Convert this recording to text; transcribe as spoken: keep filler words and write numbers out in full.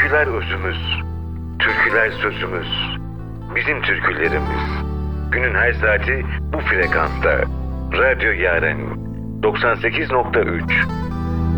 Türküler özümüz, türküler sözümüz, bizim türkülerimiz. Günün her saati bu frekansta. Radyo Yaren doksan sekiz nokta üç